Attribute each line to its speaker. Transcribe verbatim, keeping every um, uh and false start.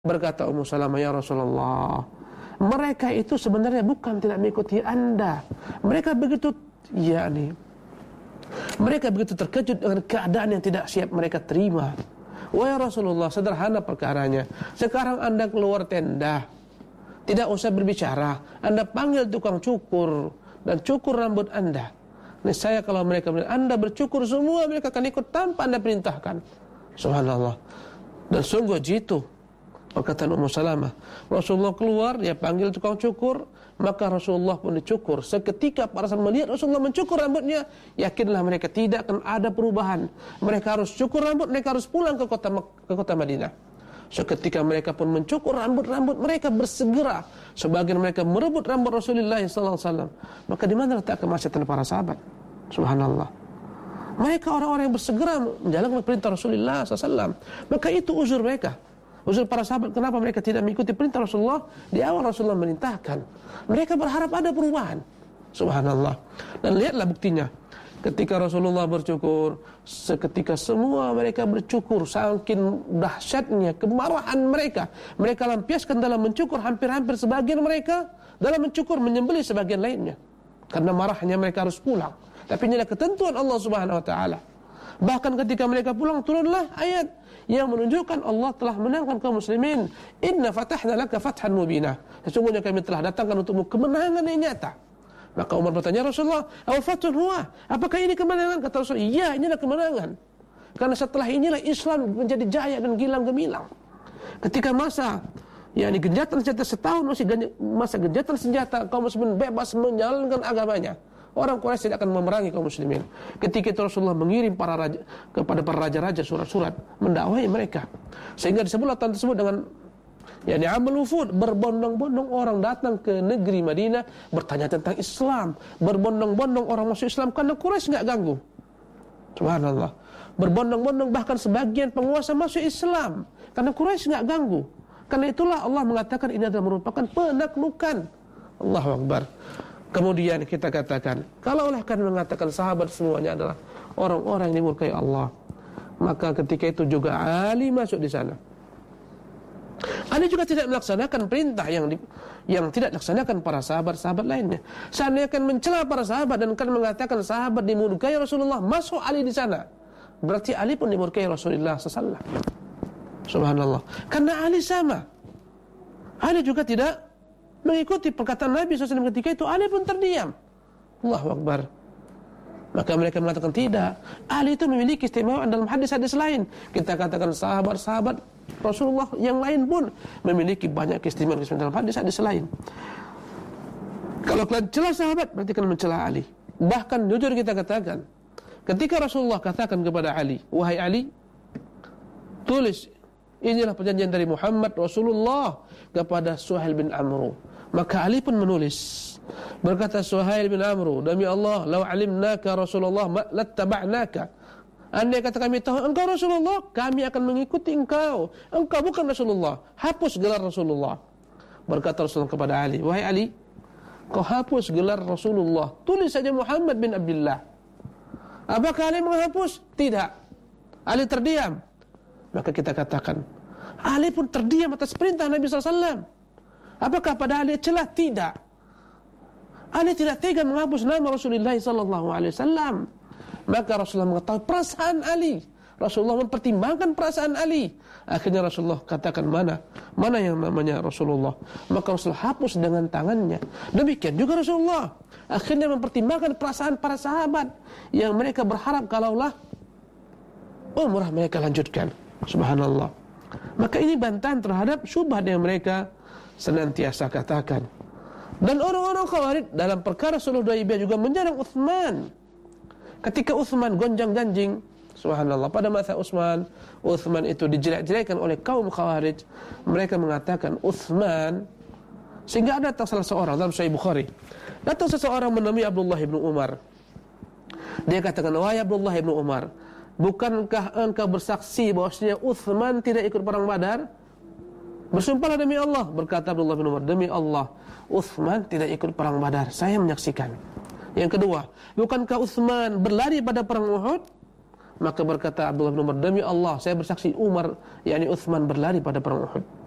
Speaker 1: Berkata Ummu Salamah, ya Rasulullah, mereka itu sebenarnya bukan tidak mengikuti Anda. Mereka begitu, yakni mereka begitu terkejut dengan keadaan yang tidak siap mereka terima. Wahai Rasulullah, sederhana perkaranya. Sekarang Anda keluar tenda, tidak usah berbicara. Anda panggil tukang cukur dan cukur rambut Anda. Niscaya kalau mereka Anda bercukur semua, mereka akan ikut tanpa Anda perintahkan. Subhanallah. Dan sungguh jitu perkataan Ummu Salamah. Rasulullah keluar, dia panggil tukang cukur, maka Rasulullah pun dicukur. Seketika para sahabat melihat Rasulullah mencukur rambutnya, yakinlah mereka tidak akan ada perubahan. Mereka harus cukur rambut, mereka harus pulang ke kota ke kota Madinah. Seketika mereka pun mencukur rambut-rambut mereka, bersegera. Sebagian mereka merebut rambut Rasulullah sallallahu alaihi wasallam. Maka di mana letak kemaksiatan para sahabat? Subhanallah. Mereka orang-orang yang bersegera menjalankan perintah Rasulullah sallallahu alaihi wasallam. Maka itu uzur mereka. Uzur para sahabat kenapa mereka tidak mengikuti perintah Rasulullah di awal Rasulullah merintahkan. Mereka berharap ada perubahan. Subhanallah. Dan lihatlah buktinya. Ketika Rasulullah bercukur, seketika semua mereka bercukur, saking dahsyatnya kemarahan mereka. Mereka lampiaskan dalam mencukur, hampir-hampir sebagian mereka dalam mencukur menyembelih sebagian lainnya. Karena marahnya mereka harus pulang. Tapi inilah ketentuan Allah Subhanahu wa taala. Bahkan ketika mereka pulang, turunlah ayat yang menunjukkan Allah telah menangkan kaum muslimin. Inna fatahna laka fathan mubina. Sesungguhnya kami telah datangkan untukmu kemenangan yang nyata. Maka Umar bertanya, Rasulullah, aw fathun huwa? Apakah ini kemenangan? Kata Rasul, iya, inilah kemenangan. Karena setelah inilah Islam menjadi jaya dan gilang gemilang. Ketika masa yakni genjatan senjata setahun masih masa genjatan senjata, kaum muslimin bebas menjalankan agamanya. Orang Quraisy tidak akan memerangi kaum muslimin. Ketika itu Rasulullah mengirim para raja, kepada para raja-raja surat-surat mendakwahi mereka. Sehingga disebutlah tahun tersebut dengan yakni amal wufud, berbondong-bondong orang datang ke negeri Madinah bertanya tentang Islam. Berbondong-bondong orang masuk Islam karena Quraisy enggak ganggu. Subhanallah. Berbondong-bondong bahkan sebagian penguasa masuk Islam karena Quraisy enggak ganggu. Karena itulah Allah mengatakan ini adalah merupakan penaklukan. Allahu Akbar. Kemudian kita katakan, kalaulah kami mengatakan sahabat semuanya adalah orang-orang yang dimurkai Allah, maka ketika itu juga Ali masuk di sana. Ali juga tidak melaksanakan perintah yang di, yang tidak dilaksanakan para sahabat-sahabat lainnya. Seandainya akan mencela para sahabat dan akan mengatakan sahabat dimurkai Rasulullah, masuk Ali di sana, berarti Ali pun dimurkai Rasulullah sallallahu alaihi wasallam. Subhanallah. Karena Ali sama. Ali juga tidak mengikuti perkataan Nabi shallallahu alaihi wasallam ketika itu. Ali pun terdiam. Allahu Akbar. Maka mereka mengatakan tidak, Ali itu memiliki istimewaan dalam hadis-hadis lain. Kita katakan sahabat-sahabat Rasulullah yang lain pun memiliki banyak keistimewaan dalam hadis-hadis lain. Kalau kalian celah sahabat, berarti kalian mencela Ali. Bahkan jujur kita katakan, ketika Rasulullah katakan kepada Ali, wahai Ali, tulis inilah perjanjian dari Muhammad Rasulullah kepada Suhail bin Amru. Maka Ali pun menulis. Berkata Suhail bin Amru, demi Allah, lau alimnaka Rasulullah lattaba'naka. Andai kata kami tahu engkau Rasulullah, kami akan mengikuti engkau. Engkau bukan Rasulullah. Hapus gelar Rasulullah. Berkata Rasulullah kepada Ali, wahai Ali, kau hapus gelar Rasulullah. Tulis saja Muhammad bin Abdullah. Apakah Ali menghapus? Tidak. Ali terdiam. Maka kita katakan, Ali pun terdiam atas perintah Nabi sallallahu alaihi wasallam. Apakah pada Ali celah? Tidak. Ali tidak tega menghapus nama Rasulullah sallallahu alaihi wasallam. Maka Rasulullah mengetahui perasaan Ali. Rasulullah mempertimbangkan perasaan Ali. Akhirnya Rasulullah katakan mana? Mana yang namanya Rasulullah? Maka Rasulullah hapus dengan tangannya. Demikian juga Rasulullah akhirnya mempertimbangkan perasaan para sahabat yang mereka berharap kalaulah umrah mereka lanjutkan. Subhanallah. Maka ini bantahan terhadap syubhat yang mereka senantiasa katakan. Dan orang-orang Khawarij dalam perkara sulh Hudaybiyah juga menyerang Utsman. Ketika Utsman gonjang-ganjing, subhanallah, pada masa Utsman, Utsman itu dijelek-jelekkan oleh kaum Khawarij. Mereka mengatakan Utsman, sehingga datang salah seorang dalam Sahih Bukhari. Datang seseorang menemui Abdullah bin Umar. Dia katakan, wahai Abdullah bin Umar, bukankah engkau bersaksi bahwasanya Utsman tidak ikut perang Badar? Bersumpahlah demi Allah. Berkata Abdullah bin Umar, demi Allah, Utsman tidak ikut perang Badar. Saya menyaksikan. Yang kedua, bukankah Utsman berlari pada perang Uhud? Maka berkata Abdullah bin Umar, demi Allah, saya bersaksi Umar, yakni Utsman berlari pada perang Uhud.